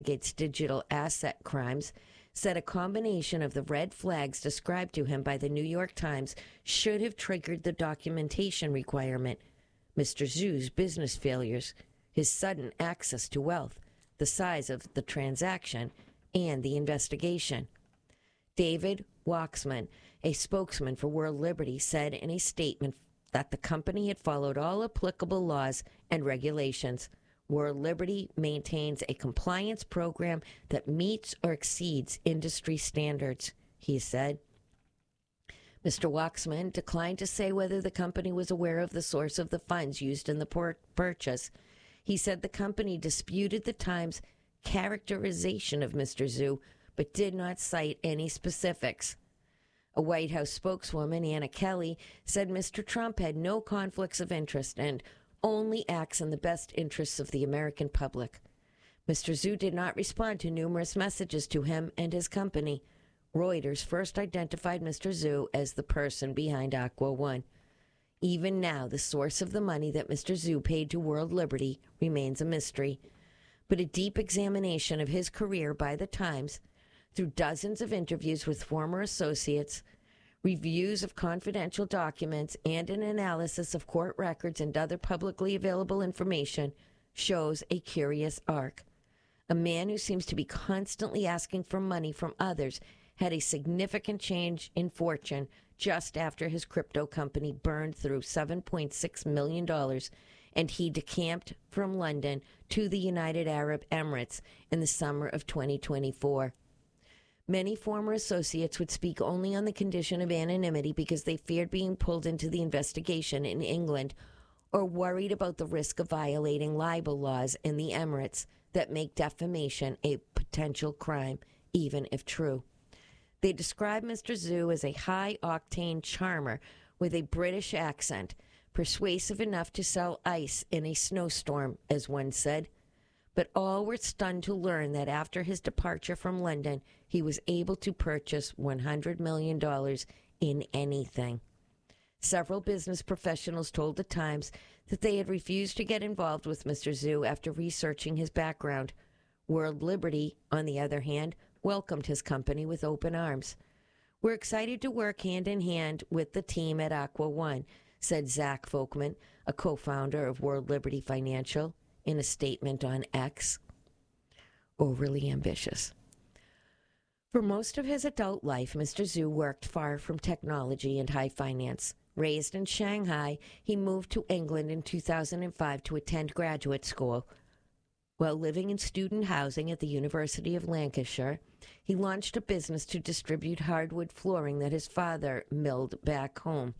investigates digital asset crimes, said a combination of the red flags described to him by the New York Times should have triggered the documentation requirement. Mr. Zhu's business failures, his sudden access to wealth, the size of the transaction, and the investigation. David Waxman, a spokesman for World Liberty, said in a statement that the company had followed all applicable laws and regulations. World Liberty maintains a compliance program that meets or exceeds industry standards, he said. Mr. Waxman declined to say whether the company was aware of the source of the funds used in the purchase. He said the company disputed the Times' characterization of Mr. Zhu, but did not cite any specifics. A White House spokeswoman, Anna Kelly, said Mr. Trump had no conflicts of interest and only acts in the best interests of the American public. Mr. Zhu did not respond to numerous messages to him and his company. Reuters first identified Mr. Zhu as the person behind Aqua One. Even now, the source of the money that Mr. Zhu paid to World Liberty remains a mystery. But a deep examination of his career by the Times, through dozens of interviews with former associates, reviews of confidential documents, and an analysis of court records and other publicly available information, shows a curious arc. A man who seems to be constantly asking for money from others had a significant change in fortune just after his crypto company burned through $7.6 million, and he decamped from London to the United Arab Emirates in the summer of 2024. Many former associates would speak only on the condition of anonymity because they feared being pulled into the investigation in England or worried about the risk of violating libel laws in the Emirates that make defamation a potential crime, even if true. They describe Mr. Zhu as a high-octane charmer with a British accent, persuasive enough to sell ice in a snowstorm, as one said. But all were stunned to learn that after his departure from London, he was able to purchase $100 million in anything. Several business professionals told the Times that they had refused to get involved with Mr. Zhu after researching his background. World Liberty, on the other hand, welcomed his company with open arms. "We're excited to work hand in hand with the team at Aqua One," said Zach Folkman, a co-founder of World Liberty Financial, in a statement on X. Overly ambitious. For most of his adult life, Mr. Zhu worked far from technology and high finance. Raised in Shanghai, he moved to England in 2005 to attend graduate school. While living in student housing at the University of Lancashire, he launched a business to distribute hardwood flooring that his father milled back home.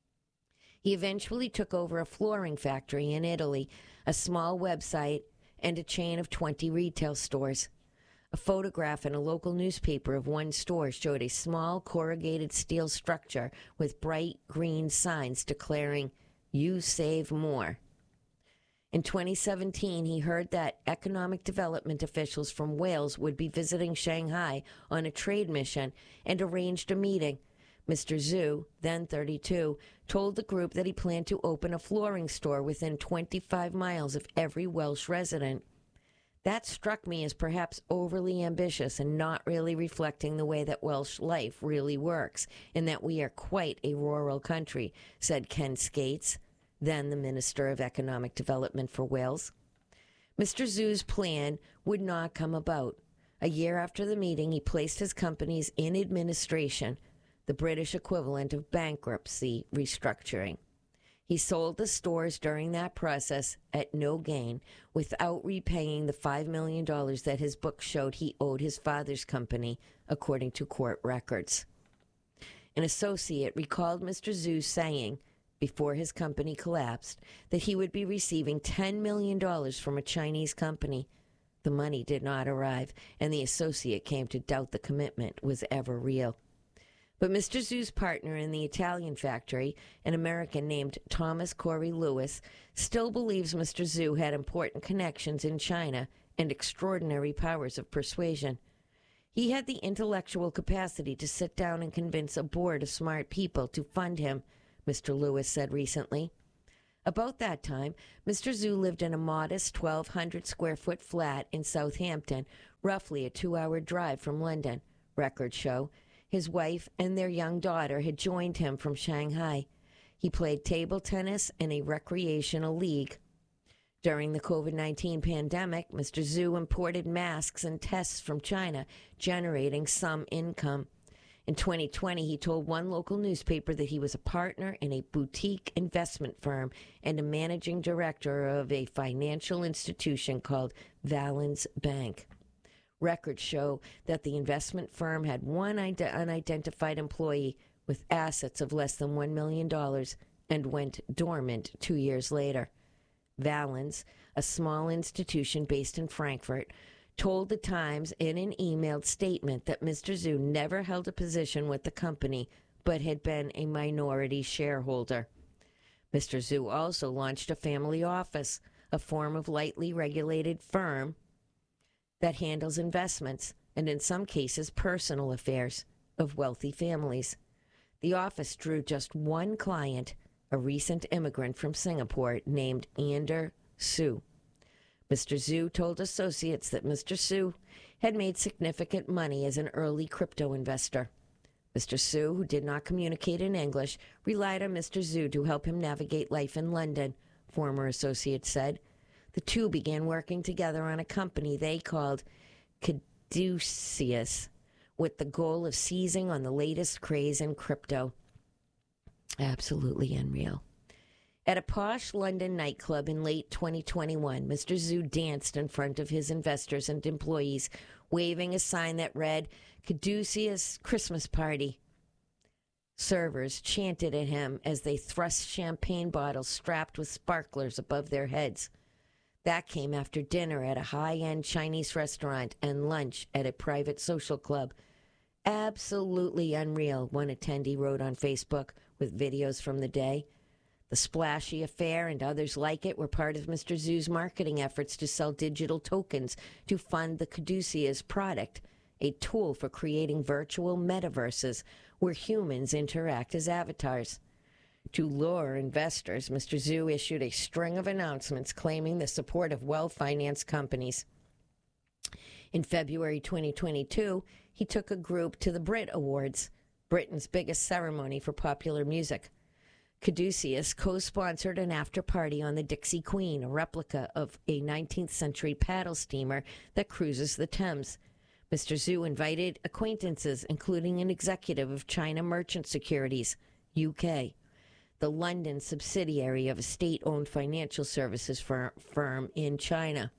He eventually took over a flooring factory in Italy, a small website, and a chain of 20 retail stores. A photograph in a local newspaper of one store showed a small corrugated steel structure with bright green signs declaring, "You save more." In 2017, he heard that economic development officials from Wales would be visiting Shanghai on a trade mission and arranged a meeting. Mr. Zhu, then 32, told the group that he planned to open a flooring store within 25 miles of every Welsh resident. That struck me as perhaps overly ambitious and not really reflecting the way that Welsh life really works, and that we are quite a rural country, said Ken Skates, then the Minister of Economic Development for Wales. Mr. Zhu's plan would not come about. A year after the meeting, he placed his companies in administration, the British equivalent of bankruptcy restructuring. He sold the stores during that process at no gain, without repaying the $5 million that his book showed he owed his father's company, according to court records. An associate recalled Mr. Zhu saying, before his company collapsed, that he would be receiving $10 million from a Chinese company. The money did not arrive, and the associate came to doubt the commitment was ever real. But Mr. Zhu's partner in the Italian factory, an American named Thomas Corey Lewis, still believes Mr. Zhu had important connections in China and extraordinary powers of persuasion. He had the intellectual capacity to sit down and convince a board of smart people to fund him, Mr. Lewis said recently. About that time, Mr. Zhu lived in a modest 1,200 square foot flat in Southampton, roughly a 2-hour drive from London. Records show his wife and their young daughter had joined him from Shanghai. He played table tennis in a recreational league. During the COVID-19 pandemic, Mr. Zhu imported masks and tests from China, generating some income. In 2020, he told one local newspaper that he was a partner in a boutique investment firm and a managing director of a financial institution called Valens Bank. Records show that the investment firm had one unidentified employee with assets of less than $1 million and went dormant 2 years later. Valens, a small institution based in Frankfurt, told the Times in an emailed statement that Mr. Zhu never held a position with the company but had been a minority shareholder. Mr. Zhu also launched a family office, a form of lightly regulated firm that handles investments and, in some cases, personal affairs of wealthy families. The office drew just one client, a recent immigrant from Singapore named Ander Su. Mr. Zhu told associates that Mr. Su had made significant money as an early crypto investor. Mr. Su, who did not communicate in English, relied on Mr. Zhu to help him navigate life in London, former associates said. The two began working together on a company they called Caduceus, with the goal of seizing on the latest craze in crypto. Absolutely unreal. At a posh London nightclub in late 2021, Mr. Zhu danced in front of his investors and employees, waving a sign that read, Caduceus Christmas Party. Servers chanted at him as they thrust champagne bottles strapped with sparklers above their heads. That came after dinner at a high-end Chinese restaurant and lunch at a private social club. Absolutely unreal, one attendee wrote on Facebook with videos from the day. The splashy affair and others like it were part of Mr. Zhu's marketing efforts to sell digital tokens to fund the Caduceus product, a tool for creating virtual metaverses where humans interact as avatars. To lure investors, Mr. Zhu issued a string of announcements claiming the support of well-financed companies. In February 2022, he took a group to the Brit Awards, Britain's biggest ceremony for popular music. Caduceus co-sponsored an after-party on the Dixie Queen, a replica of a 19th century paddle steamer that cruises the Thames. Mr. Zhu invited acquaintances, including an executive of China Merchant Securities, UK, the London subsidiary of a state-owned financial services firm in China.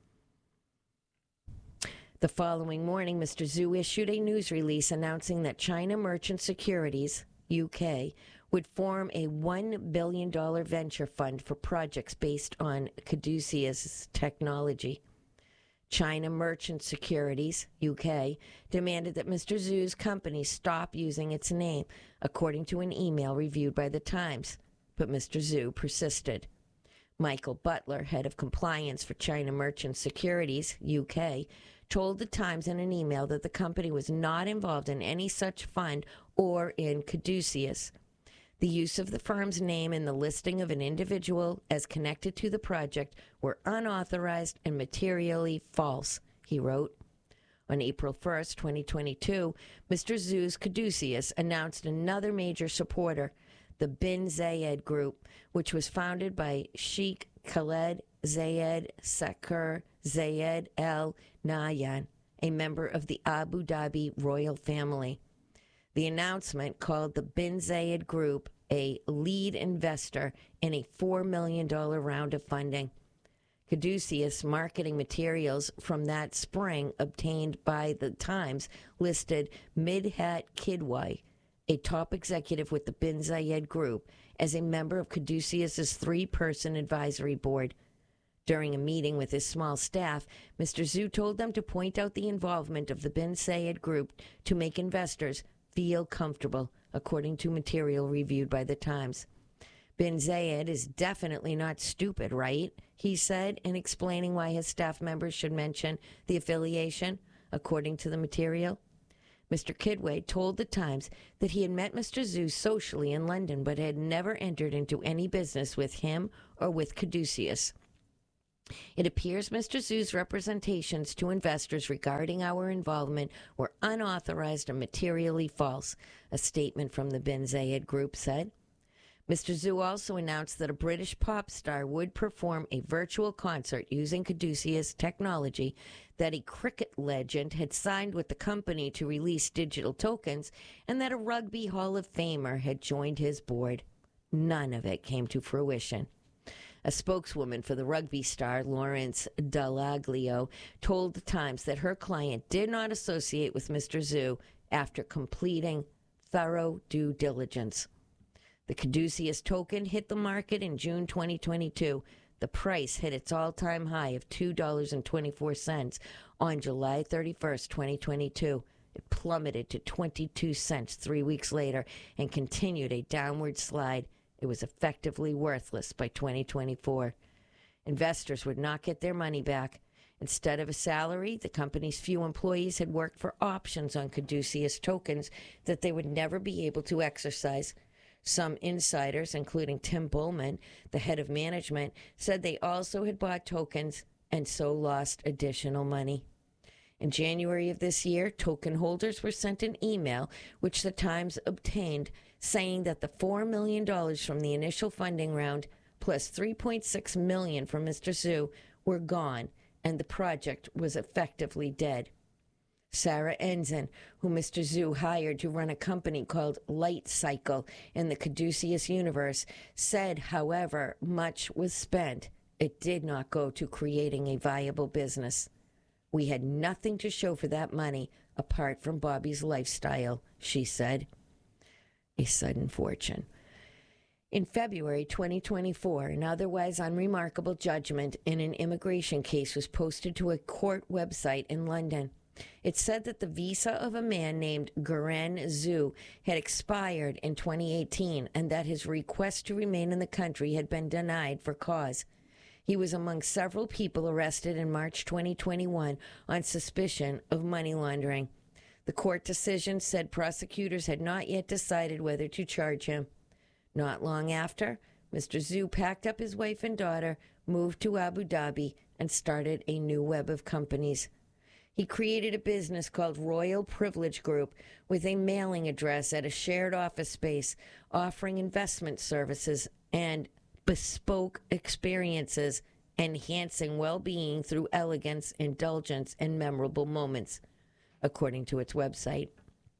The following morning, Mr. Zhu issued a news release announcing that China Merchant Securities, UK, would form a $1 billion venture fund for projects based on Caduceus technology. China Merchant Securities, UK, demanded that Mr. Zhu's company stop using its name, according to an email reviewed by the Times. But Mr. Zhu persisted. Michael Butler, head of compliance for China Merchant Securities, UK, told the Times in an email that the company was not involved in any such fund or in Caduceus. The use of the firm's name in the listing of an individual as connected to the project were unauthorized and materially false, he wrote. On April 1st, 2022, Mr. Zhu's Caduceus announced another major supporter, the Bin Zayed Group, which was founded by Sheikh Khaled Zayed Sakur Zayed Al Nahyan, a member of the Abu Dhabi royal family. The announcement called the Bin Zayed Group a lead investor in a $4 million round of funding. Caduceus marketing materials from that spring obtained by the Times listed Midhat Kidwai, a top executive with the Bin Zayed Group, as a member of Caduceus's 3-person advisory board. During a meeting with his small staff, Mr. Zhu told them to point out the involvement of the Bin Zayed Group to make investors feel comfortable, according to material reviewed by the Times. Bin Zayed is definitely not stupid, right? He said in explaining why his staff members should mention the affiliation, according to the material. Mr. Kidwai told the Times that he had met Mr. Zhu socially in London but had never entered into any business with him or with Caduceus. It appears Mr. Zhu's representations to investors regarding our involvement were unauthorized and materially false, a statement from the Bin Zayed Group said. Mr. Zhu also announced that a British pop star would perform a virtual concert using Caduceus technology, that a cricket legend had signed with the company to release digital tokens, and that a Rugby Hall of Famer had joined his board. None of it came to fruition. A spokeswoman for the rugby star, Lawrence Dallaglio, told the Times that her client did not associate with Mr. Zhu after completing thorough due diligence. The Caduceus token hit the market in June 2022. The price hit its all-time high of $2.24 on July 31st, 2022. It plummeted to 22 cents 3 weeks later and continued a downward slide. It was effectively worthless by 2024. Investors would not get their money back. Instead of a salary, the company's few employees had worked for options on Caduceus tokens that they would never be able to exercise. Some insiders, including Tim Bullman, the head of management, said they also had bought tokens and so lost additional money. In January of this year, token holders were sent an email, which the Times obtained, saying that the $4 million from the initial funding round, plus $3.6 million from Mr. Zhu, were gone, and the project was effectively dead. Sarah Ensign, who Mr. Zhu hired to run a company called Light Cycle in the Caduceus universe, said, however, much was spent. It did not go to creating a viable business. We had nothing to show for that money apart from Bobby's lifestyle, she said. A sudden fortune. In February 2024, an otherwise unremarkable judgment in an immigration case was posted to a court website in London. It said that the visa of a man named Guren Zhu had expired in 2018 and that his request to remain in the country had been denied for cause. He was among several people arrested in March 2021 on suspicion of money laundering. The court decision said prosecutors had not yet decided whether to charge him. Not long after, Mr. Zhu packed up his wife and daughter, moved to Abu Dhabi, and started a new web of companies. He created a business called Royal Privilege Group with a mailing address at a shared office space, offering investment services and bespoke experiences, enhancing well-being through elegance, indulgence, and memorable moments, according to its website.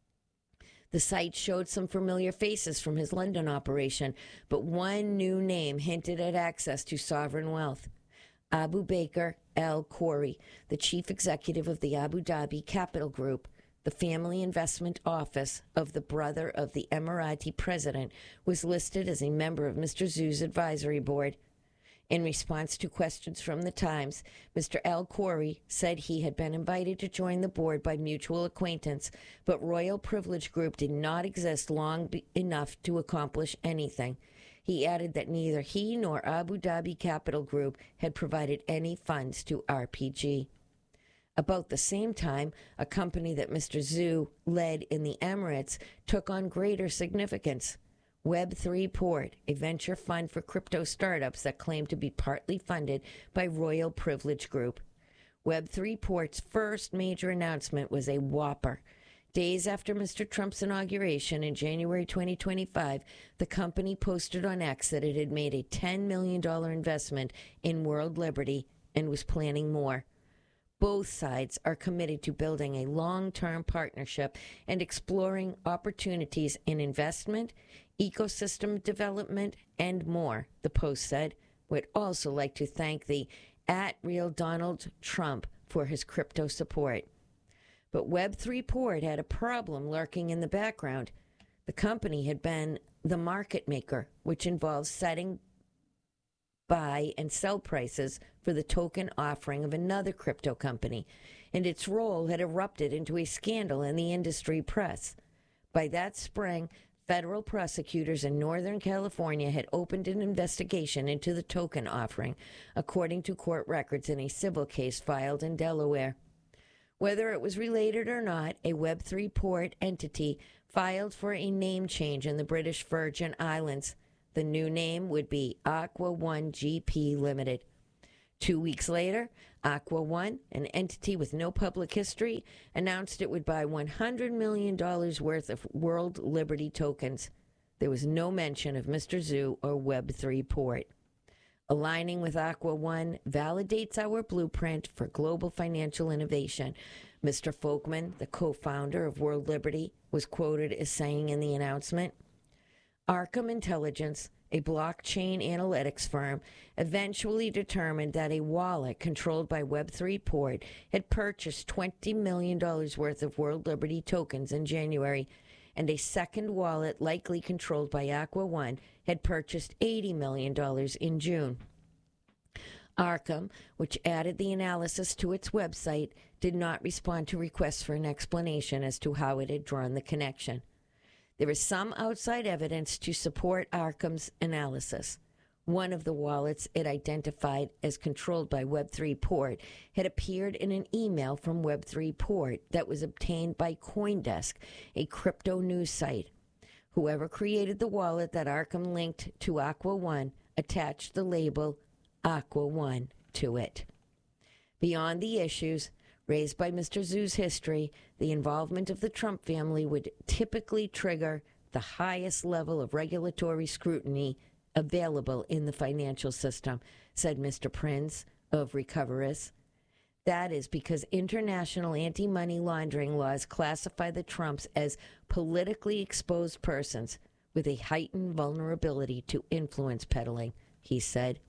The site showed some familiar faces from his London operation, but one new name hinted at access to sovereign wealth. Abu Bakr al-Khoury, the chief executive of the Abu Dhabi Capital Group, the family investment office of the brother of the Emirati president, was listed as a member of Mr. Zhu's advisory board. In response to questions from the Times, Mr. al-Khoury said he had been invited to join the board by mutual acquaintance, but Royal Privilege Group did not exist long enough to accomplish anything. He added that neither he nor Abu Dhabi Capital Group had provided any funds to RPG. About the same time, a company that Mr. Zhu led in the Emirates took on greater significance. Web3 Port, a venture fund for crypto startups that claimed to be partly funded by Royal Privilege Group. Web3 Port's first major announcement was a whopper. Days after Mr. Trump's inauguration in January 2025, the company posted on X that it had made a $10 million investment in World Liberty and was planning more. Both sides are committed to building a long-term partnership and exploring opportunities in investment, ecosystem development, and more, the Post said. We'd also like to thank the @RealDonaldTrump for his crypto support. But Web3 Port had a problem lurking in the background. The company had been the market maker, which involves setting buy and sell prices for the token offering of another crypto company, and its role had erupted into a scandal in the industry press. By that spring, federal prosecutors in Northern California had opened an investigation into the token offering, according to court records in a civil case filed in Delaware. Whether it was related or not, a Web3 Port entity filed for a name change in the British Virgin Islands. The new name would be Aqua One GP Limited. 2 weeks later, Aqua One, an entity with no public history, announced it would buy $100 million worth of World Liberty tokens. There was no mention of Mr. Zhu or Web3 Port. Aligning with Aqua One validates our blueprint for global financial innovation. Mr. Folkman, the co-founder of World Liberty, was quoted as saying in the announcement, Arkham Intelligence, a blockchain analytics firm, eventually determined that a wallet controlled by Web3 Port had purchased $20 million worth of World Liberty tokens in January, and a second wallet, likely controlled by Aqua One, had purchased $80 million in June. Arkham, which added the analysis to its website, did not respond to requests for an explanation as to how it had drawn the connection. There is some outside evidence to support Arkham's analysis. One of the wallets it identified as controlled by Web3 Port had appeared in an email from Web3 Port that was obtained by CoinDesk, a crypto news site. Whoever created the wallet that Arkham linked to Aqua One attached the label Aqua One to it. Beyond the issues raised by Mr. Zhu's history, the involvement of the Trump family would typically trigger the highest level of regulatory scrutiny available in the financial system, said Mr. Prince of Recoveris. That is because international anti-money laundering laws classify the Trumps as politically exposed persons with a heightened vulnerability to influence peddling, he said.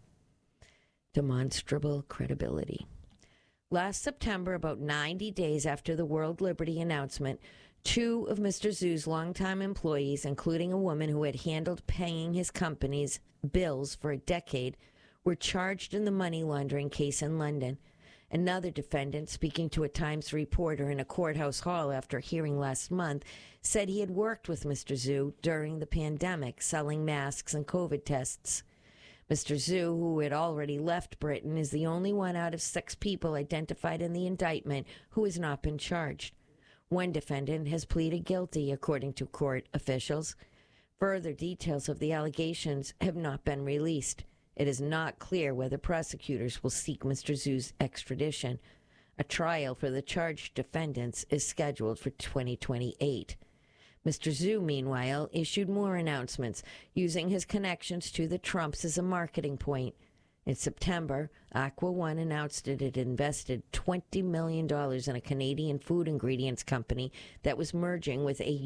Demonstrable credibility. Last September, about 90 days after the World Liberty announcement, two of Mr. Zhu's longtime employees, including a woman who had handled paying his company's bills for a decade, were charged in the money laundering case in London. Another defendant, speaking to a Times reporter in a courthouse hall after a hearing last month, said he had worked with Mr. Zhu during the pandemic, selling masks and COVID tests. Mr. Zhu, who had already left Britain, is the only one out of 6 people identified in the indictment who has not been charged. One defendant has pleaded guilty, according to court officials. Further details of the allegations have not been released. It is not clear whether prosecutors will seek Mr. Zhu's extradition. A trial for the charged defendants is scheduled for 2028. Mr. Zhu, meanwhile, issued more announcements, using his connections to the Trumps as a marketing point. In September, Aqua One announced it had invested $20 million in a Canadian food ingredients company that was merging with a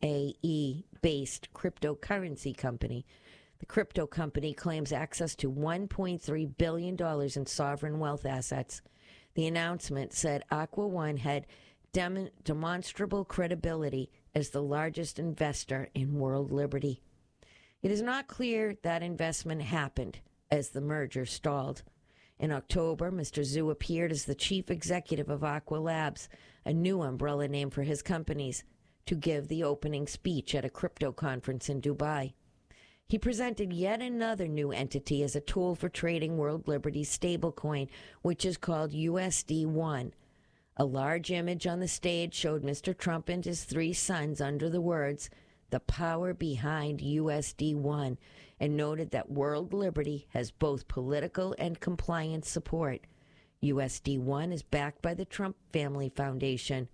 UAE-based cryptocurrency company. The crypto company claims access to $1.3 billion in sovereign wealth assets. The announcement said Aqua One had demonstrable credibility as the largest investor in World Liberty. It is not clear that investment happened as the merger stalled. In October, Mr. Zhu appeared as the chief executive of Aqua Labs, a new umbrella name for his companies, to give the opening speech at a crypto conference in Dubai. He presented yet another new entity as a tool for trading World Liberty's stablecoin, which is called USD1. A large image on the stage showed Mr. Trump and his 3 sons under the words, "The power behind USD1," and noted that World Liberty has both political and compliance support. USD1 is backed by the Trump Family Foundation,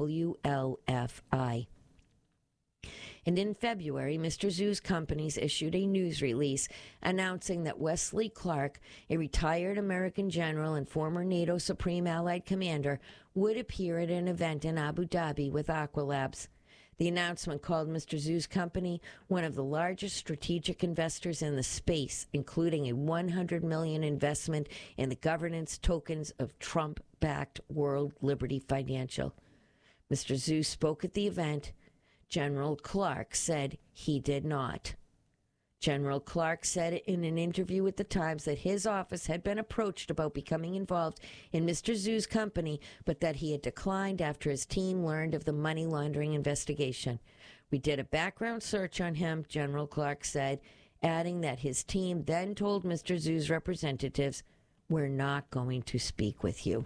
WLFI. And in February, Mr. Zhu's companies issued a news release announcing that Wesley Clark, a retired American general and former NATO Supreme Allied Commander, would appear at an event in Abu Dhabi with Aqua Labs. The announcement called Mr. Zhu's company one of the largest strategic investors in the space, including a $100 million investment in the governance tokens of Trump-backed World Liberty Financial. Mr. Zhu spoke at the event. General Clark said he did not. General Clark said in an interview with the Times that his office had been approached about becoming involved in Mr. Zhu's company, but that he had declined after his team learned of the money laundering investigation. "We did a background search on him," General Clark said, adding that his team then told Mr. Zhu's representatives, "We're not going to speak with you."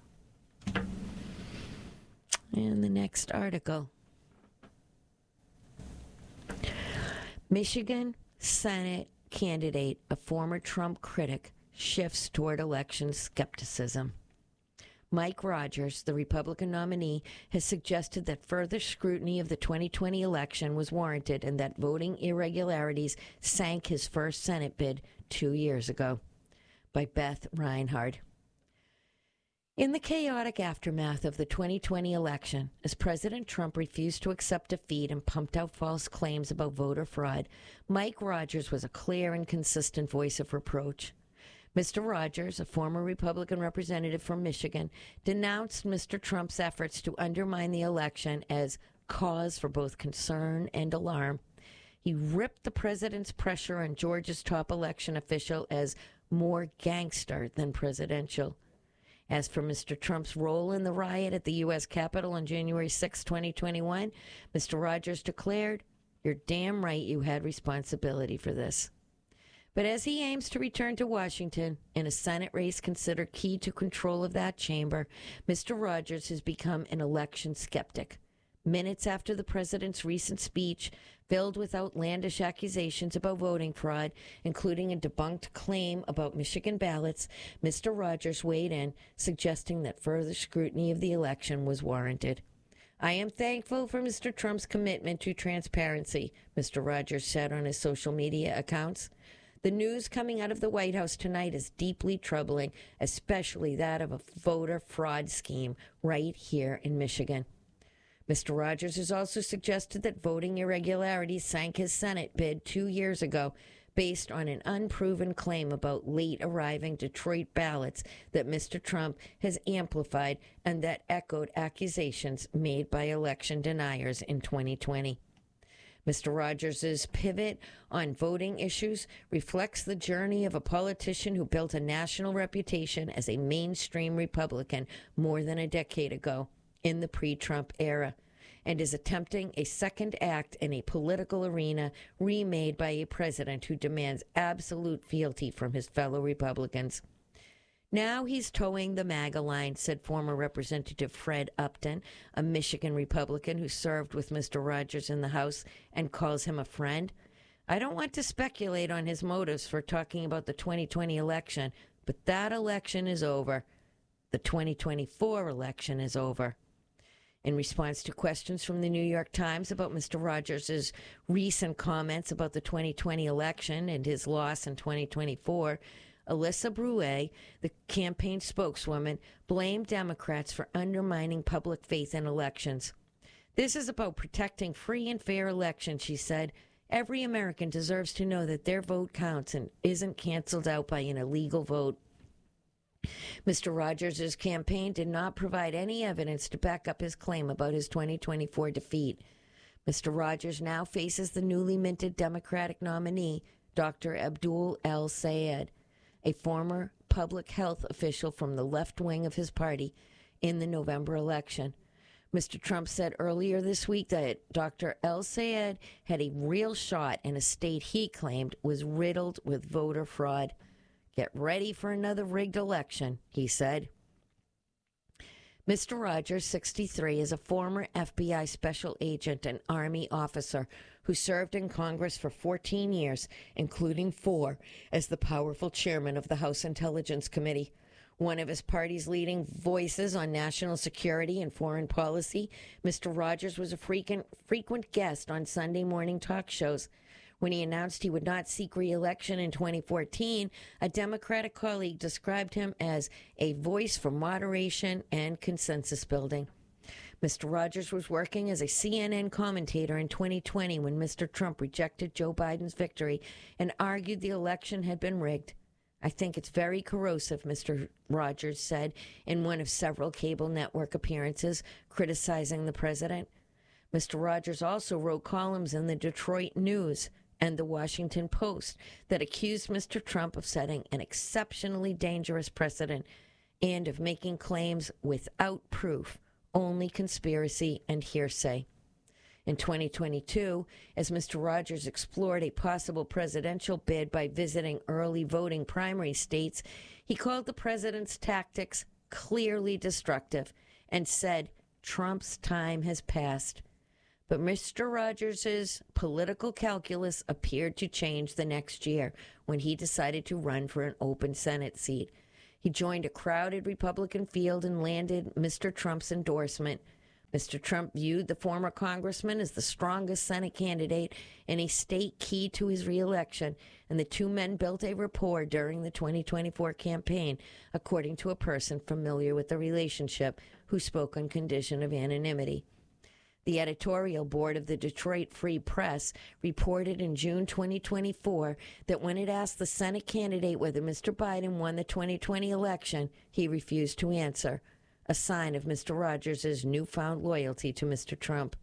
And the next article. Michigan Senate candidate, a former Trump critic, shifts toward election skepticism. Mike Rogers, the Republican nominee, has suggested that further scrutiny of the 2020 election was warranted and that voting irregularities sank his first Senate bid 2 years ago. By Beth Reinhard. In the chaotic aftermath of the 2020 election, as President Trump refused to accept defeat and pumped out false claims about voter fraud, Mike Rogers was a clear and consistent voice of reproach. Mr. Rogers, a former Republican representative from Michigan, denounced Mr. Trump's efforts to undermine the election as cause for both concern and alarm. He ripped the president's pressure on Georgia's top election official as more gangster than presidential. As for Mr. Trump's role in the riot at the U.S. Capitol on January 6, 2021, Mr. Rogers declared, "You're damn right you had responsibility for this." But as he aims to return to Washington in a Senate race considered key to control of that chamber, Mr. Rogers has become an election skeptic. Minutes after the president's recent speech, filled with outlandish accusations about voting fraud, including a debunked claim about Michigan ballots, Mr. Rogers weighed in, suggesting that further scrutiny of the election was warranted. "I am thankful for Mr. Trump's commitment to transparency," Mr. Rogers said on his social media accounts. "The news coming out of the White House tonight is deeply troubling, especially that of a voter fraud scheme right here in Michigan." Mr. Rogers has also suggested that voting irregularities sank his Senate bid 2 years ago based on an unproven claim about late arriving Detroit ballots that Mr. Trump has amplified and that echoed accusations made by election deniers in 2020. Mr. Rogers' pivot on voting issues reflects the journey of a politician who built a national reputation as a mainstream Republican more than a decade ago in the pre-Trump era, and is attempting a second act in a political arena remade by a president who demands absolute fealty from his fellow Republicans. "Now he's towing the MAGA line," said former Representative Fred Upton, a Michigan Republican who served with Mr. Rogers in the House and calls him a friend. "I don't want to speculate on his motives for talking about the 2020 election, but that election is over. The 2024 election is over." In response to questions from the New York Times about Mr. Rogers' recent comments about the 2020 election and his loss in 2024, Alyssa Brouet, the campaign spokeswoman, blamed Democrats for undermining public faith in elections. "This is about protecting free and fair elections," she said. "Every American deserves to know that their vote counts and isn't canceled out by an illegal vote." Mr. Rogers' campaign did not provide any evidence to back up his claim about his 2024 defeat. Mr. Rogers now faces the newly minted Democratic nominee, Dr. Abdul El-Sayed, a former public health official from the left wing of his party, in the November election. Mr. Trump said earlier this week that Dr. El-Sayed had a real shot in a state he claimed was riddled with voter fraud. "Get ready for another rigged election," he said. Mr. Rogers, 63, is a former FBI special agent and Army officer who served in Congress for 14 years, including 4 as the powerful chairman of the House Intelligence Committee. One of his party's leading voices on national security and foreign policy, Mr. Rogers was a frequent guest on Sunday morning talk shows. When he announced he would not seek re-election in 2014, a Democratic colleague described him as a voice for moderation and consensus building. Mr. Rogers was working as a CNN commentator in 2020 when Mr. Trump rejected Joe Biden's victory and argued the election had been rigged. "I think it's very corrosive," Mr. Rogers said in one of several cable network appearances criticizing the president. Mr. Rogers also wrote columns in the Detroit News and the Washington Post that accused Mr. Trump of setting an exceptionally dangerous precedent and of making claims without proof, only conspiracy and hearsay. In 2022, as Mr. Rogers explored a possible presidential bid by visiting early voting primary states, he called the president's tactics clearly destructive and said, "Trump's time has passed." But Mr. Rogers' political calculus appeared to change the next year when he decided to run for an open Senate seat. He joined a crowded Republican field and landed Mr. Trump's endorsement. Mr. Trump viewed the former congressman as the strongest Senate candidate in a state key to his reelection, and the two men built a rapport during the 2024 campaign, according to a person familiar with the relationship who spoke on condition of anonymity. The editorial board of the Detroit Free Press reported in June 2024 that when it asked the Senate candidate whether Mr. Biden won the 2020 election, he refused to answer, a sign of Mr. Rogers' newfound loyalty to Mr. Trump.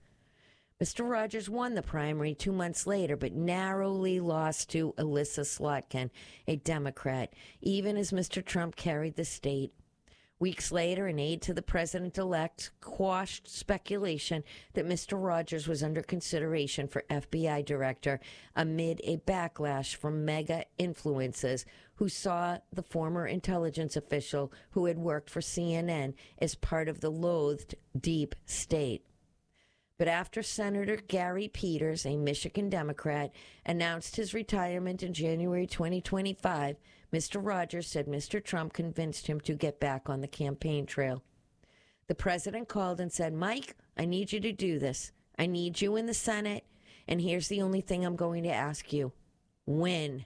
Mr. Rogers won the primary 2 months later, but narrowly lost to Elissa Slotkin, a Democrat, even as Mr. Trump carried the state. Weeks later, an aide to the president-elect quashed speculation that Mr. Rogers was under consideration for FBI director amid a backlash from mega influencers who saw the former intelligence official who had worked for CNN as part of the loathed deep state. But after Senator Gary Peters, a Michigan Democrat, announced his retirement in January 2025, Mr. Rogers said Mr. Trump convinced him to get back on the campaign trail. The president called and said, "Mike, I need you to do this. I need you in the Senate, and here's the only thing I'm going to ask you. When?"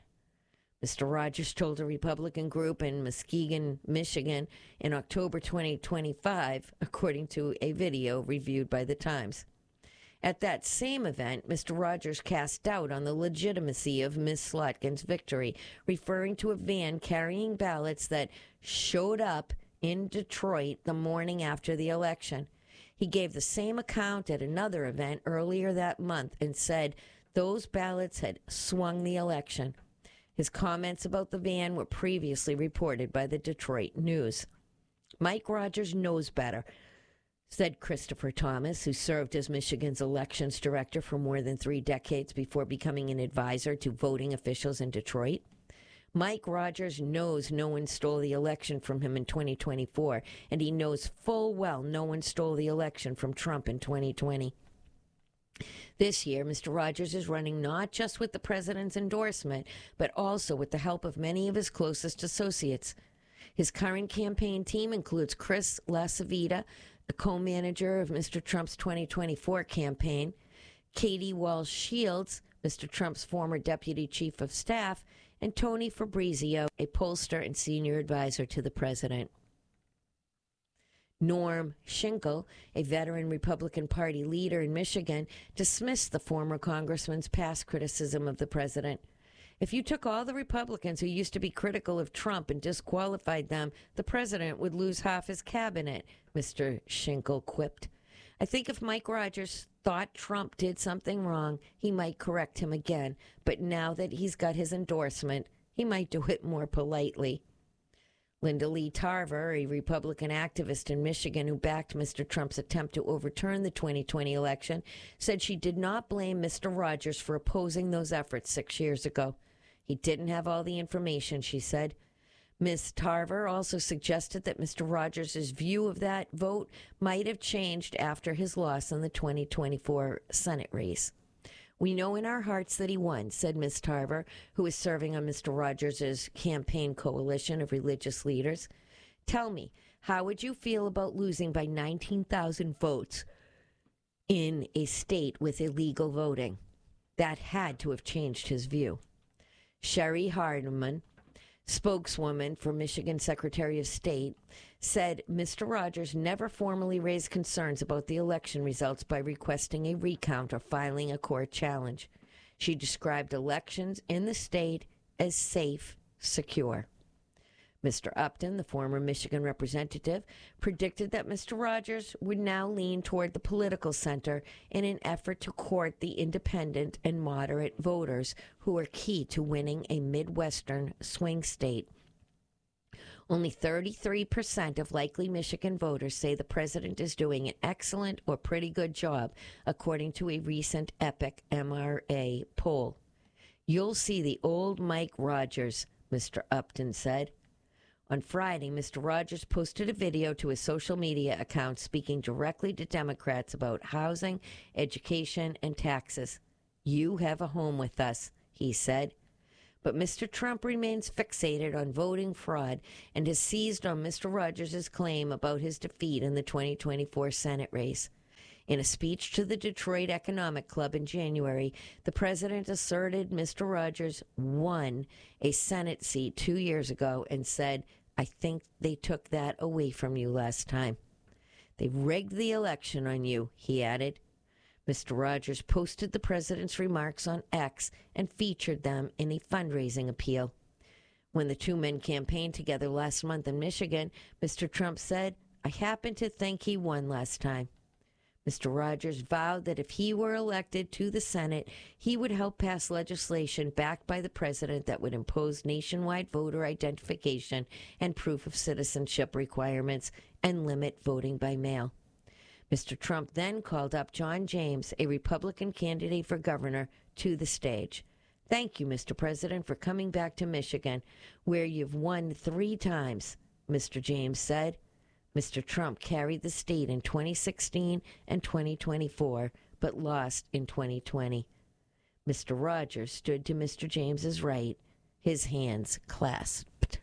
Mr. Rogers told a Republican group in Muskegon, Michigan in October 2025, according to a video reviewed by The Times. At that same event, Mr. Rogers cast doubt on the legitimacy of Ms. Slotkin's victory, referring to a van carrying ballots that showed up in Detroit the morning after the election. He gave the same account at another event earlier that month and said those ballots had swung the election. His comments about the van were previously reported by the Detroit News. Mike Rogers knows better, said Christopher Thomas, who served as Michigan's elections director for more than 3 decades before becoming an advisor to voting officials in Detroit. Mike Rogers knows no one stole the election from him in 2024, and he knows full well no one stole the election from Trump in 2020. This year, Mr. Rogers is running not just with the president's endorsement, but also with the help of many of his closest associates. His current campaign team includes Chris LaCivita, the co-manager of Mr. Trump's 2024 campaign, Katie Walsh Shields, Mr. Trump's former deputy chief of staff, and Tony Fabrizio, a pollster and senior advisor to the president. Norm Schinkel, a veteran Republican Party leader in Michigan, dismissed the former congressman's past criticism of the president. "If you took all the Republicans who used to be critical of Trump and disqualified them, the president would lose half his cabinet," Mr. Schinkel quipped. "I think if Mike Rogers thought Trump did something wrong, he might correct him again. But now that he's got his endorsement, he might do it more politely." Linda Lee Tarver, a Republican activist in Michigan who backed Mr. Trump's attempt to overturn the 2020 election, said she did not blame Mr. Rogers for opposing those efforts 6 years ago. He didn't have all the information, she said. Ms. Tarver also suggested that Mr. Rogers' view of that vote might have changed after his loss in the 2024 Senate race. "We know in our hearts that he won," said Ms. Tarver, who is serving on Mr. Rogers' campaign coalition of religious leaders. "Tell me, how would you feel about losing by 19,000 votes in a state with illegal voting?" That had to have changed his view. Sherry Hardeman, spokeswoman for Michigan Secretary of State, said Mr. Rogers never formally raised concerns about the election results by requesting a recount or filing a court challenge. She described elections in the state as safe, secure. Mr. Upton, the former Michigan representative, predicted that Mr. Rogers would now lean toward the political center in an effort to court the independent and moderate voters who are key to winning a Midwestern swing state. Only 33% of likely Michigan voters say the president is doing an excellent or pretty good job, according to a recent Epic MRA poll. "You'll see the old Mike Rogers," Mr. Upton said. On Friday, Mr. Rogers posted a video to his social media account speaking directly to Democrats about housing, education, and taxes. "You have a home with us," he said. But Mr. Trump remains fixated on voting fraud and has seized on Mr. Rogers' claim about his defeat in the 2024 Senate race. In a speech to the Detroit Economic Club in January, the president asserted Mr. Rogers won a Senate seat 2 years ago and said, "I think they took that away from you last time. They rigged the election on you," he added. Mr. Rogers posted the president's remarks on X and featured them in a fundraising appeal. When the two men campaigned together last month in Michigan, Mr. Trump said, "I happen to think he won last time." Mr. Rogers vowed that if he were elected to the Senate, he would help pass legislation backed by the president that would impose nationwide voter identification and proof of citizenship requirements and limit voting by mail. Mr. Trump then called up John James, a Republican candidate for governor, to the stage. "Thank you, Mr. President, for coming back to Michigan, where you've won 3 times, Mr. James said. Mr. Trump carried the state in 2016 and 2024, but lost in 2020. Mr. Rogers stood to Mr. James's right, his hands clasped.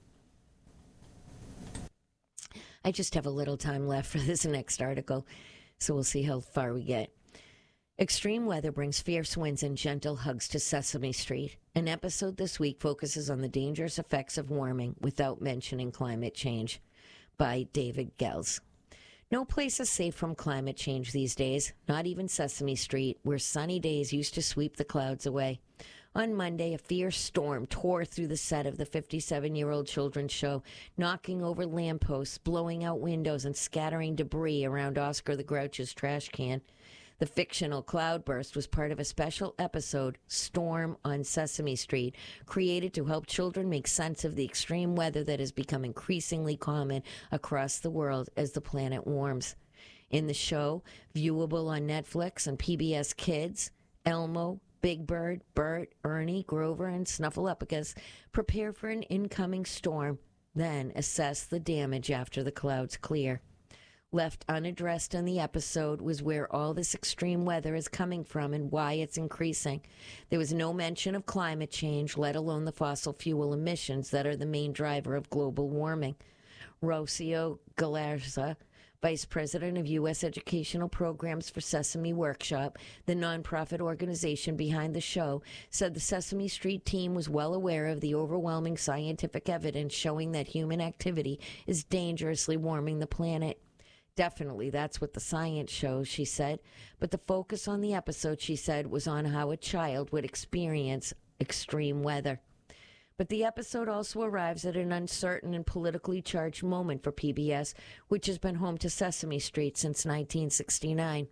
I just have a little time left for this next article, so we'll see how far we get. Extreme weather brings fierce winds and gentle hugs to Sesame Street. An episode this week focuses on the dangerous effects of warming without mentioning climate change, by David Gels. No place is safe from climate change these days, not even Sesame Street, where sunny days used to sweep the clouds away. On Monday, a fierce storm tore through the set of the 57-year-old children's show, knocking over lampposts, blowing out windows, and scattering debris around Oscar the Grouch's trash can. The fictional cloudburst was part of a special episode, Storm on Sesame Street, created to help children make sense of the extreme weather that has become increasingly common across the world as the planet warms. In the show, viewable on Netflix and PBS Kids, Elmo, Big Bird, Bert, Ernie, Grover, and Snuffleupagus prepare for an incoming storm, then assess the damage after the clouds clear. Left unaddressed in the episode was where all this extreme weather is coming from and why it's increasing. There was no mention of climate change, let alone the fossil fuel emissions that are the main driver of global warming. Rocio Galarza, Vice President of U.S. Educational Programs for Sesame Workshop, the nonprofit organization behind the show, said the Sesame Street team was well aware of the overwhelming scientific evidence showing that human activity is dangerously warming the planet. Definitely, that's what the science shows, she said. But the focus on the episode, she said, was on how a child would experience extreme weather. But the episode also arrives at an uncertain and politically charged moment for PBS, which has been home to Sesame Street since 1969.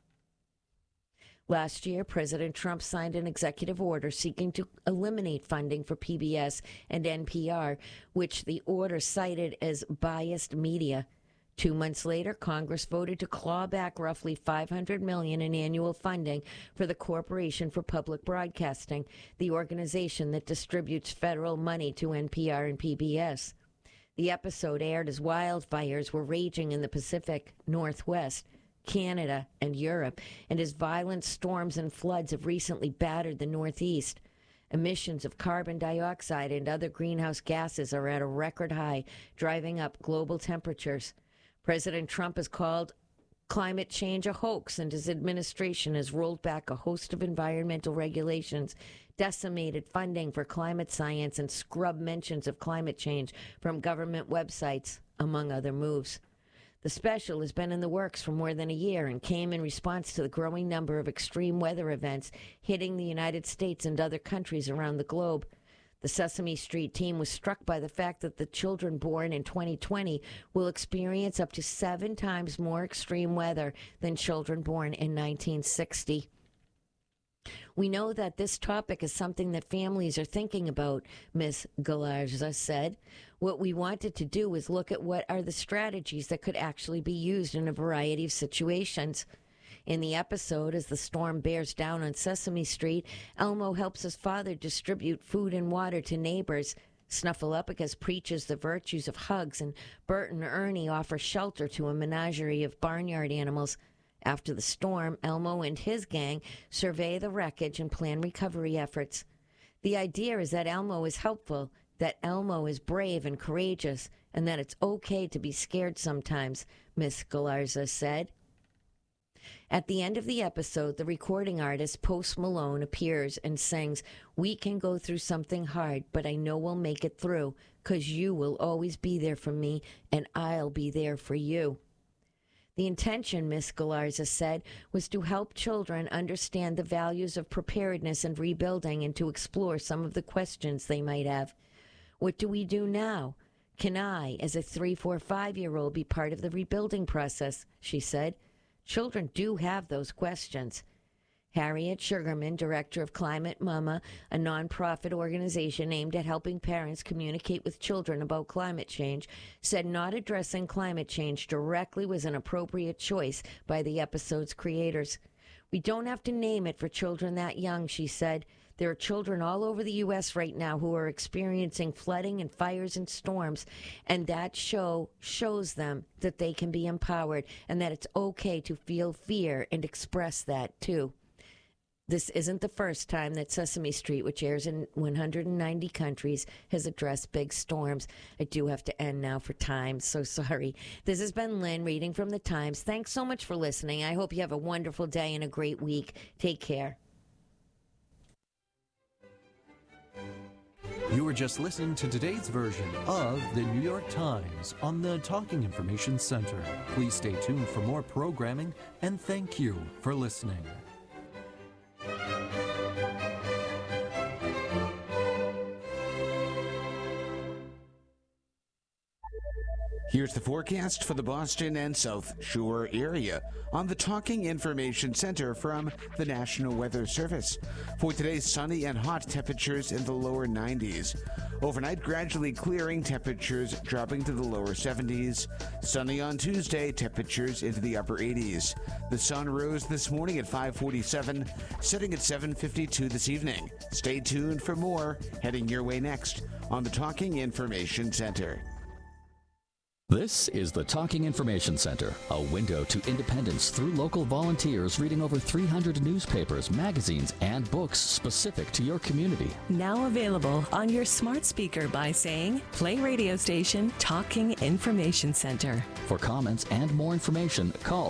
Last year, President Trump signed an executive order seeking to eliminate funding for PBS and NPR, which the order cited as biased media. 2 months later, Congress voted to claw back roughly $500 million in annual funding for the Corporation for Public Broadcasting, the organization that distributes federal money to NPR and PBS. The episode aired as wildfires were raging in the Pacific Northwest, Canada, and Europe, and as violent storms and floods have recently battered the Northeast. Emissions of carbon dioxide and other greenhouse gases are at a record high, driving up global temperatures. President Trump has called climate change a hoax, and his administration has rolled back a host of environmental regulations, decimated funding for climate science, and scrubbed mentions of climate change from government websites, among other moves. The special has been in the works for more than a year and came in response to the growing number of extreme weather events hitting the United States and other countries around the globe. The Sesame Street team was struck by the fact that the children born in 2020 will experience up to 7 times more extreme weather than children born in 1960. We know that this topic is something that families are thinking about, Ms. Galarza said. What we wanted to do is look at what are the strategies that could actually be used in a variety of situations. In the episode, as the storm bears down on Sesame Street, Elmo helps his father distribute food and water to neighbors, Snuffleupagus preaches the virtues of hugs, and Bert and Ernie offer shelter to a menagerie of barnyard animals. After the storm, Elmo and his gang survey the wreckage and plan recovery efforts. The idea is that Elmo is helpful, that Elmo is brave and courageous, and that it's okay to be scared sometimes, Miss Galarza said. At the end of the episode, the recording artist Post Malone appears and sings, "We can go through something hard, but I know we'll make it through, 'cause you will always be there for me, and I'll be there for you." The intention, Miss Galarza said, was to help children understand the values of preparedness and rebuilding and to explore some of the questions they might have. What do we do now? Can I, as a 3, 4, 5-year-old, be part of the rebuilding process? She said. Children do have those questions. Harriet Sugarman, director of Climate Mama, a nonprofit organization aimed at helping parents communicate with children about climate change, said not addressing climate change directly was an appropriate choice by the episode's creators. We don't have to name it for children that young, she said. There are children all over the U.S. right now who are experiencing flooding and fires and storms, and that show shows them that they can be empowered and that it's okay to feel fear and express that too. This isn't the first time that Sesame Street, which airs in 190 countries, has addressed big storms. I do have to end now for time, so sorry. This has been Lynn reading from the Times. Thanks so much for listening. I hope you have a wonderful day and a great week. Take care. You were just listening to today's version of the New York Times on the Talking Information Center. Please stay tuned for more programming, and thank you for listening. Here's the forecast for the Boston and South Shore area on the Talking Information Center from the National Weather Service. For today, sunny and hot, temperatures in the lower 90s. Overnight, gradually clearing, temperatures dropping to the lower 70s. Sunny on Tuesday, temperatures into the upper 80s. The sun rose this morning at 5:47, setting at 7:52 this evening. Stay tuned for more heading your way next on the Talking Information Center. This is the Talking Information Center, a window to independence through local volunteers reading over 300 newspapers, magazines, and books specific to your community. Now available on your smart speaker by saying, play radio station Talking Information Center. For comments and more information, call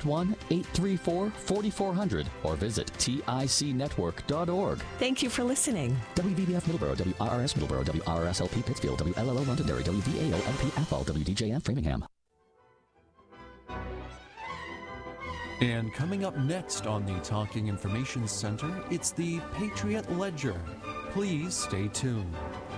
781-834-4400 or visit ticnetwork.org. Thank you for listening. WVBF Middleborough, WRRS Middleborough, WRSLP Pittsfield, WLLO Londonderry, WVAO-LP Athol, WDJM Framingham. And coming up next on the Talking Information Center, it's the Patriot Ledger. Please stay tuned.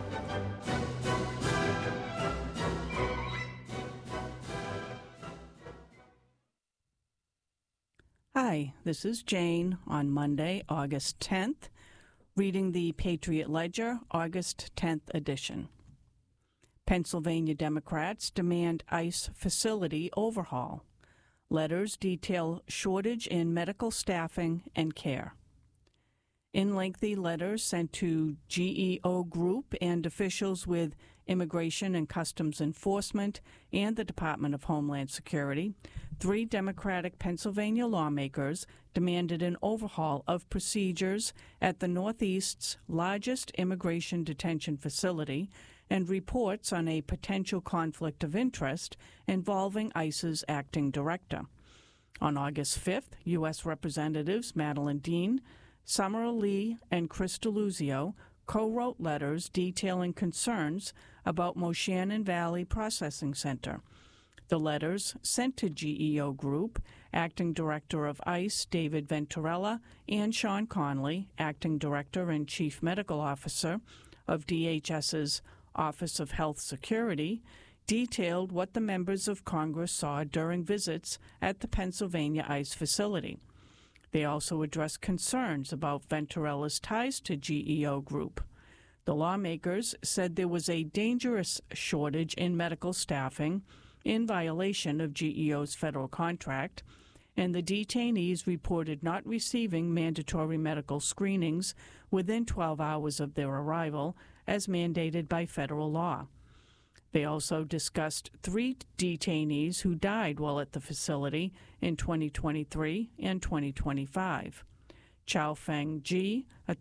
Hi, this is Jane on Monday, August 10th, reading the Patriot Ledger, August 10th edition. Pennsylvania Democrats demand ICE facility overhaul. Letters detail shortage in medical staffing and care. In lengthy letters sent to GEO Group and officials with Immigration and Customs Enforcement and the Department of Homeland Security, 3 Democratic Pennsylvania lawmakers demanded an overhaul of procedures at the Northeast's largest immigration detention facility and reports on a potential conflict of interest involving ICE's acting director. On August 5th, U.S. Representatives Madeline Dean, Summer Lee, and Chris DeLuzio co-wrote letters detailing concerns about Moshannon Valley Processing Center. The letters, sent to GEO Group, Acting Director of ICE David Venturella, and Sean Conley, Acting Director and Chief Medical Officer of DHS's Office of Health Security, detailed what the members of Congress saw during visits at the Pennsylvania ICE facility. They also addressed concerns about Venturella's ties to GEO Group. The lawmakers said there was a dangerous shortage in medical staffing in violation of GEO's federal contract, and the detainees reported not receiving mandatory medical screenings within 12 hours of their arrival as mandated by federal law. They also discussed 3 detainees who died while at the facility in 2023 and 2025. Chao Feng Ji, a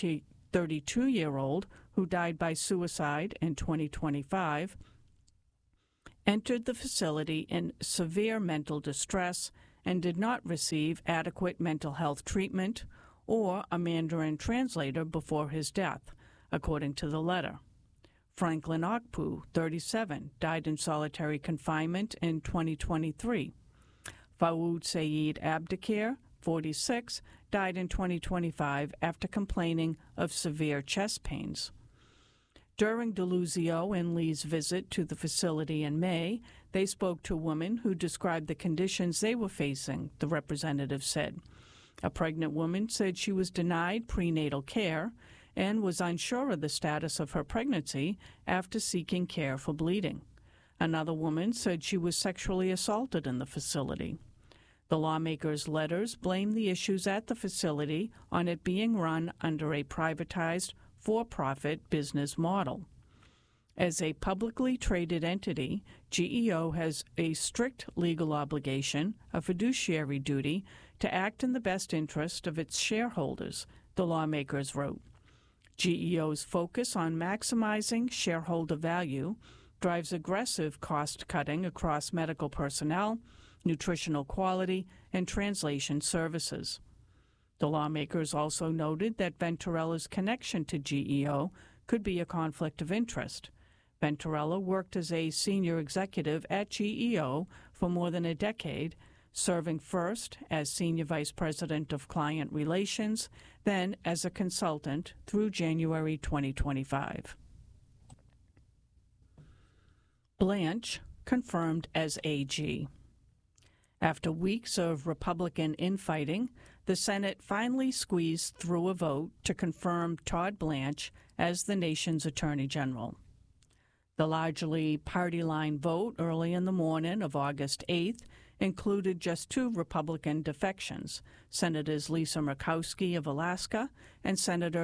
32-year-old who died by suicide in 2025, entered the facility in severe mental distress and did not receive adequate mental health treatment or a Mandarin translator before his death, according to the letter. Franklin Okpu, 37, died in solitary confinement in 2023. Fawad Saeed Abdikir, 46, died in 2025 after complaining of severe chest pains. During Deluzio and Lee's visit to the facility in May, they spoke to women who described the conditions they were facing, the representative said. A pregnant woman said she was denied prenatal care and was unsure of the status of her pregnancy after seeking care for bleeding. Another woman said she was sexually assaulted in the facility. The lawmakers' letters blamed the issues at the facility on it being run under a privatized, for-profit business model. As a publicly traded entity, GEO has a strict legal obligation, a fiduciary duty, to act in the best interest of its shareholders, the lawmakers wrote. GEO's focus on maximizing shareholder value drives aggressive cost-cutting across medical personnel, nutritional quality, and translation services. The lawmakers also noted that Venturella's connection to GEO could be a conflict of interest. Venturella worked as a senior executive at GEO for more than a decade, serving first as Senior Vice President of Client Relations, then as a consultant through January 2025. Blanche confirmed as AG. After weeks of Republican infighting, the Senate finally squeezed through a vote to confirm Todd Blanche as the nation's Attorney General. The largely party-line vote early in the morning of August 8th included just 2 Republican defections, Senators Lisa Murkowski of Alaska and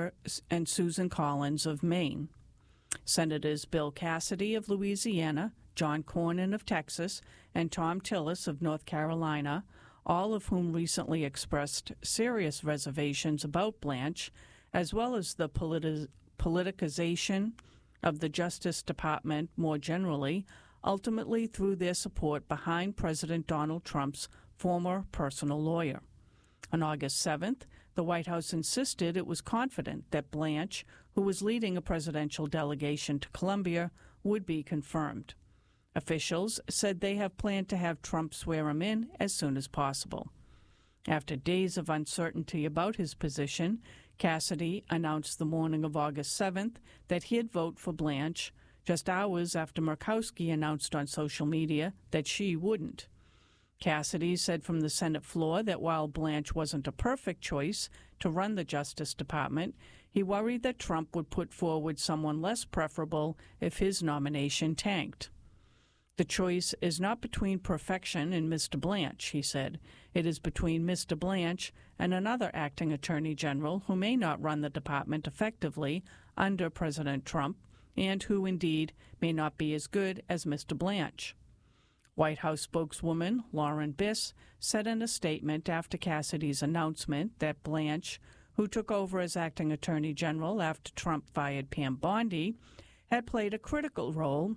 Susan Collins of Maine. Senators Bill Cassidy of Louisiana, John Cornyn of Texas, and Tom Tillis of North Carolina, all of whom recently expressed serious reservations about Blanche, as well as the politicization of the Justice Department more generally, ultimately threw their support behind President Donald Trump's former personal lawyer. On August 7th, the White House insisted it was confident that Blanche, who was leading a presidential delegation to Colombia, would be confirmed. Officials said they have planned to have Trump swear him in as soon as possible. After days of uncertainty about his position, Cassidy announced the morning of August 7th that he'd vote for Blanche, just hours after Murkowski announced on social media that she wouldn't. Cassidy said from the Senate floor that while Blanche wasn't a perfect choice to run the Justice Department, he worried that Trump would put forward someone less preferable if his nomination tanked. The choice is not between perfection and Mr. Blanche, he said. It is between Mr. Blanche and another acting attorney general who may not run the department effectively under President Trump and who indeed may not be as good as Mr. Blanche. White House spokeswoman Lauren Biss said in a statement after Cassidy's announcement that Blanche, who took over as acting attorney general after Trump fired Pam Bondi, had played a critical role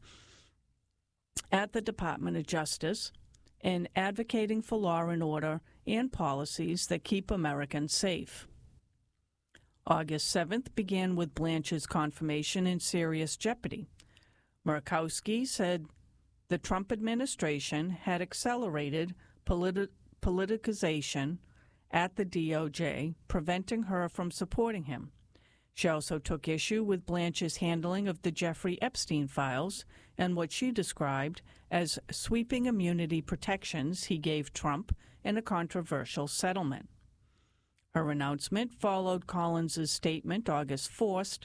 at the Department of Justice in advocating for law and order and policies that keep Americans safe. August 7th began with Blanche's confirmation in serious jeopardy. Murkowski said the Trump administration had accelerated politicization at the DOJ, preventing her from supporting him. She also took issue with Blanche's handling of the Jeffrey Epstein files and what she described as sweeping immunity protections he gave Trump in a controversial settlement. Her announcement followed Collins's statement August 4th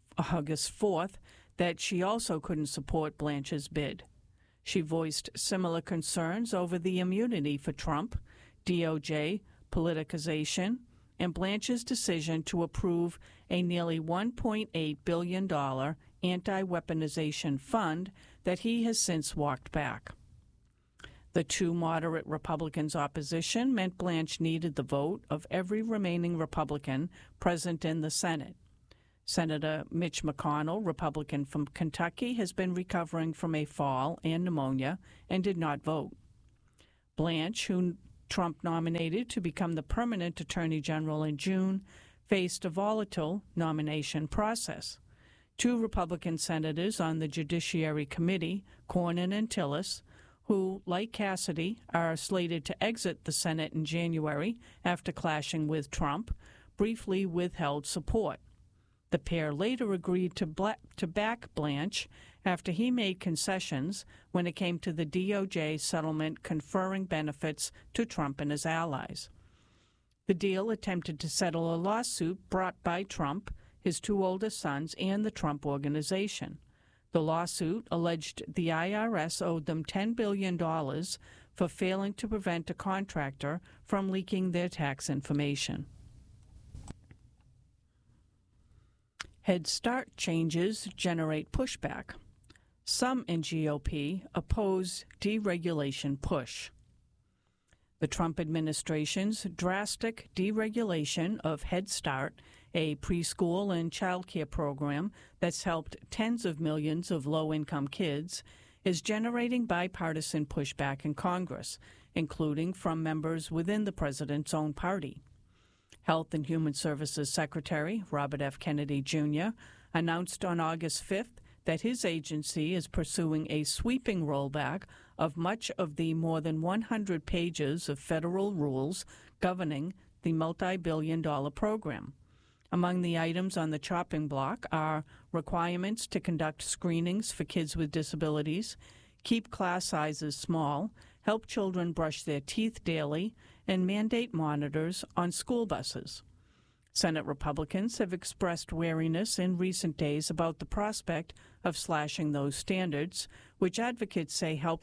that she also couldn't support Blanche's bid. She voiced similar concerns over the immunity for Trump, DOJ politicization, and Blanche's decision to approve a nearly $1.8 billion anti-weaponization fund that he has since walked back. The two moderate Republicans' opposition meant Blanche needed the vote of every remaining Republican present in the Senate. Senator Mitch McConnell, Republican from Kentucky, has been recovering from a fall and pneumonia and did not vote. Blanche, who Trump nominated to become the permanent Attorney General in June, faced a volatile nomination process. Two Republican senators on the Judiciary Committee, Cornyn and Tillis, who, like Cassidy, are slated to exit the Senate in January after clashing with Trump, briefly withheld support. The pair later agreed to back Blanche after he made concessions when it came to the DOJ settlement conferring benefits to Trump and his allies. The deal attempted to settle a lawsuit brought by Trump, his two oldest sons, and the Trump Organization. The lawsuit alleged the IRS owed them $10 billion for failing to prevent a contractor from leaking their tax information. Head Start changes generate pushback. Some in GOP oppose deregulation push. The Trump administration's drastic deregulation of Head Start, a preschool and child care program that's helped tens of millions of low-income kids, is generating bipartisan pushback in Congress, including from members within the president's own party. Health and Human Services Secretary Robert F. Kennedy Jr. announced on August 5th that his agency is pursuing a sweeping rollback of much of the more than 100 pages of federal rules governing the multi-billion-dollar program. Among the items on the chopping block are requirements to conduct screenings for kids with disabilities, keep class sizes small, help children brush their teeth daily, and mandate monitors on school buses. Senate Republicans have expressed wariness in recent days about the prospect of slashing those standards, which advocates say help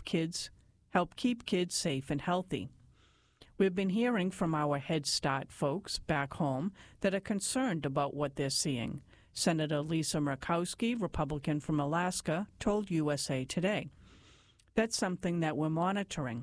keep kids safe and healthy. We've been hearing from our Head Start folks back home that are concerned about what they're seeing. Senator Lisa Murkowski, Republican from Alaska, told USA Today. That's something that we're monitoring.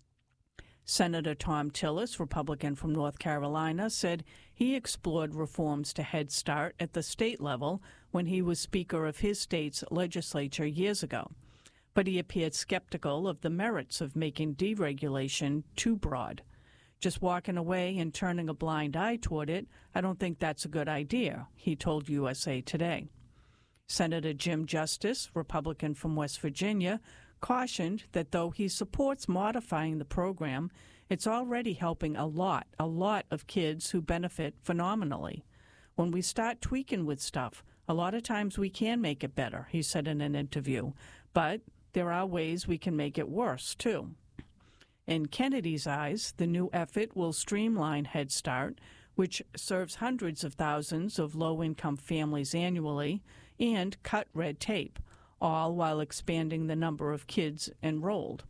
Senator Tom Tillis, Republican from North Carolina, said he explored reforms to Head Start at the state level when he was Speaker of his state's legislature years ago. But he appeared skeptical of the merits of making deregulation too broad. Just walking away and turning a blind eye toward it, I don't think that's a good idea, he told USA Today. Senator Jim Justice, Republican from West Virginia, cautioned that though he supports modifying the program, it's already helping a lot of kids who benefit phenomenally. When we start tweaking with stuff, a lot of times we can make it better, he said in an interview, but there are ways we can make it worse, too. In Kennedy's eyes, the new effort will streamline Head Start, which serves hundreds of thousands of low-income families annually, and cut red tape, all while expanding the number of kids enrolled.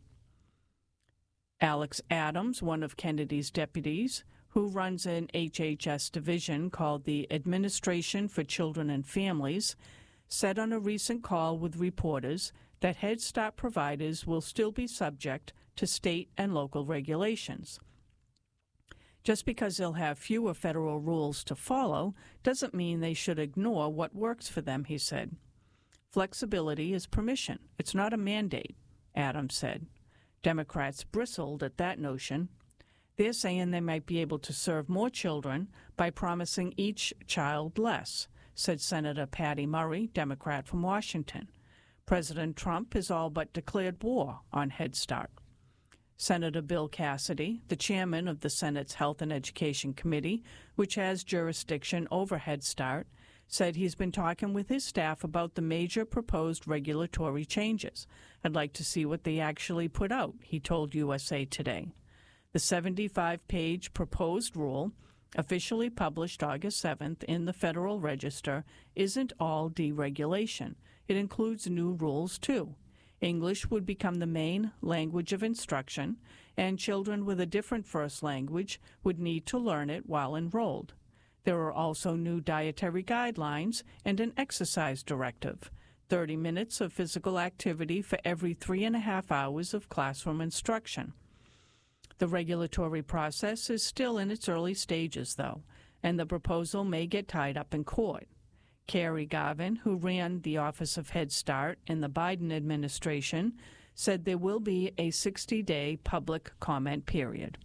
Alex Adams, one of Kennedy's deputies, who runs an HHS division called the Administration for Children and Families, said on a recent call with reporters that Head Start providers will still be subject to state and local regulations. Just because they'll have fewer federal rules to follow doesn't mean they should ignore what works for them, he said. Flexibility is permission. It's not a mandate, Adams said. Democrats bristled at that notion. They're saying they might be able to serve more children by promising each child less, said Senator Patty Murray, Democrat from Washington. President Trump has all but declared war on Head Start. Senator Bill Cassidy, the chairman of the Senate's Health and Education Committee, which has jurisdiction over Head Start, said he's been talking with his staff about the major proposed regulatory changes. I'd like to see what they actually put out, he told USA Today. The 75-page proposed rule, officially published August 7th in the Federal Register, isn't all deregulation. It includes new rules, too. English would become the main language of instruction, and children with a different first language would need to learn it while enrolled. There are also new dietary guidelines and an exercise directive, 30 minutes of physical activity for every 3.5 hours of classroom instruction. The regulatory process is still in its early stages, though, and the proposal may get tied up in court. Carrie Garvin, who ran the Office of Head Start in the Biden administration, said there will be a 60-day public comment period.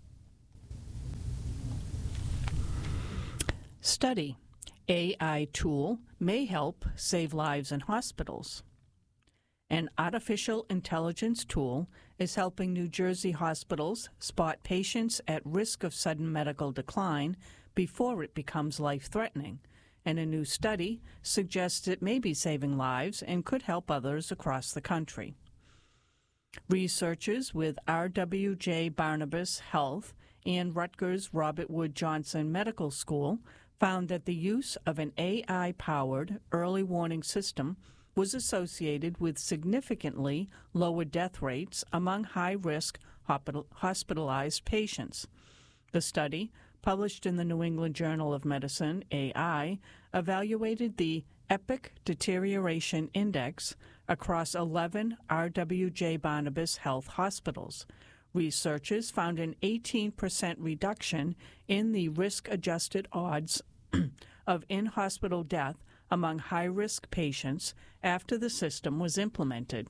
Study. AI tool may help save lives in hospitals. An artificial intelligence tool is helping New Jersey hospitals spot patients at risk of sudden medical decline before it becomes life-threatening, and a new study suggests it may be saving lives and could help others across the country. Researchers with RWJ-Barnabas Health and Rutgers Robert Wood Johnson Medical School found that the use of an AI-powered early warning system was associated with significantly lower death rates among high-risk hospitalized patients. The study, published in the New England Journal of Medicine, AI, evaluated the EPIC Deterioration Index across 11 RWJ-Barnabas Health hospitals. Researchers found an 18% reduction in the risk-adjusted odds of in-hospital death among high-risk patients after the system was implemented.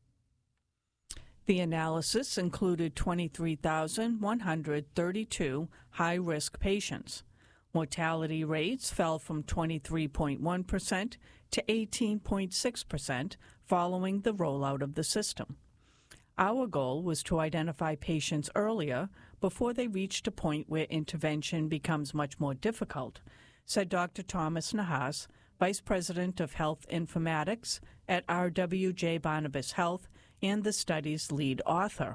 The analysis included 23,132 high-risk patients. Mortality rates fell from 23.1% to 18.6% following the rollout of the system. Our goal was to identify patients earlier before they reached a point where intervention becomes much more difficult, said Dr. Thomas Nahas, Vice President of Health Informatics at RWJ-Barnabas Health and the study's lead author.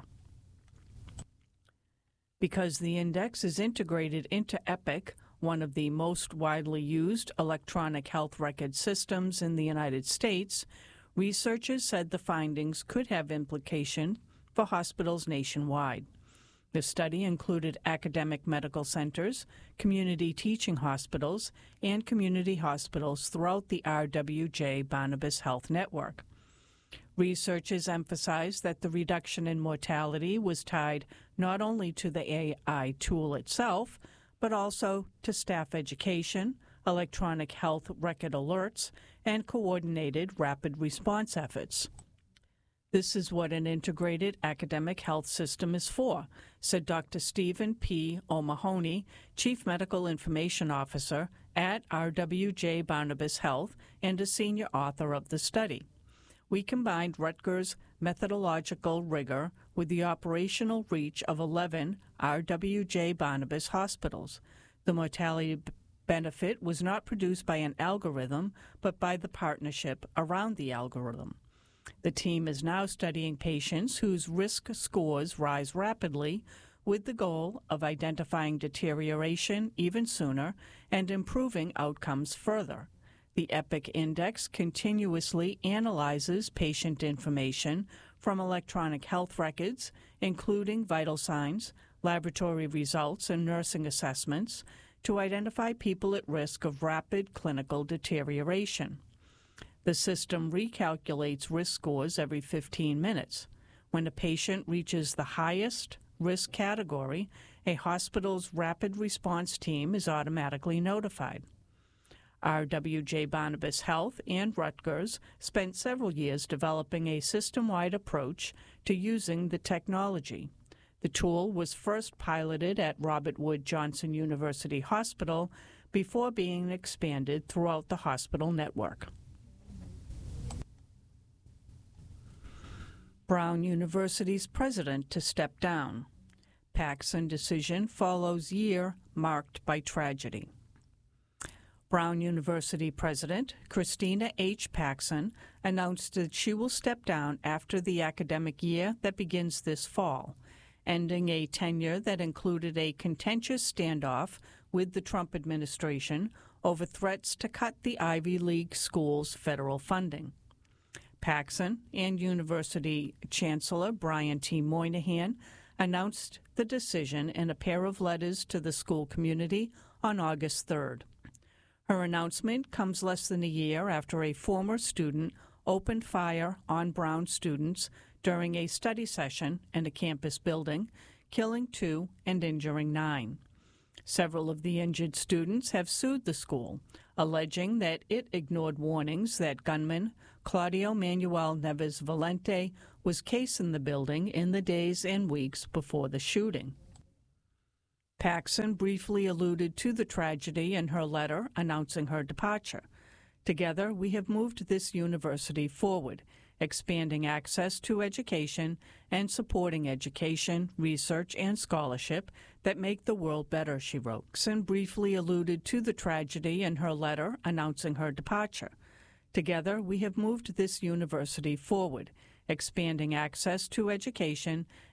Because the index is integrated into EPIC, one of the most widely used electronic health record systems in the United States, researchers said the findings could have implication for hospitals nationwide. The study included academic medical centers, community teaching hospitals, and community hospitals throughout the RWJ-Barnabas Health Network. Researchers emphasized that the reduction in mortality was tied not only to the AI tool itself, but also to staff education, electronic health record alerts, and coordinated rapid response efforts. This is what an integrated academic health system is for, said Dr. Stephen P. O'Mahony, Chief Medical Information Officer at RWJ-Barnabas Health and a senior author of the study. We combined Rutgers' methodological rigor with the operational reach of 11 RWJ-Barnabas hospitals. The mortality benefit was not produced by an algorithm, but by the partnership around the algorithm. The team is now studying patients whose risk scores rise rapidly with the goal of identifying deterioration even sooner and improving outcomes further. The EPIC Index continuously analyzes patient information from electronic health records, including vital signs, laboratory results, and nursing assessments, to identify people at risk of rapid clinical deterioration. The system recalculates risk scores every 15 minutes. When a patient reaches the highest risk category, a hospital's rapid response team is automatically notified. RWJ-Barnabas Health and Rutgers spent several years developing a system-wide approach to using the technology. The tool was first piloted at Robert Wood Johnson University Hospital before being expanded throughout the hospital network. Brown University's president to step down. Paxson decision follows year marked by tragedy. Brown University President Christina H. Paxson announced that she will step down after the academic year that begins this fall, ending a tenure that included a contentious standoff with the Trump administration over threats to cut the Ivy League schools' federal funding. Paxson and University Chancellor Brian T. Moynihan announced the decision in a pair of letters to the school community on August 3rd. Her announcement comes less than a year after a former student opened fire on Brown students during a study session in a campus building, killing 2 and injuring 9. Several of the injured students have sued the school, alleging that it ignored warnings that gunman Claudio Manuel Neves Valente was casing the building in the days and weeks before the shooting. Paxson briefly alluded to the tragedy in her letter announcing her departure. Together, we have moved this university forward, expanding access to education and supporting education, research, and scholarship that make the world better, she wrote. Paxson briefly alluded to the tragedy in her letter announcing her departure. Together, we have moved this university forward, expanding access to education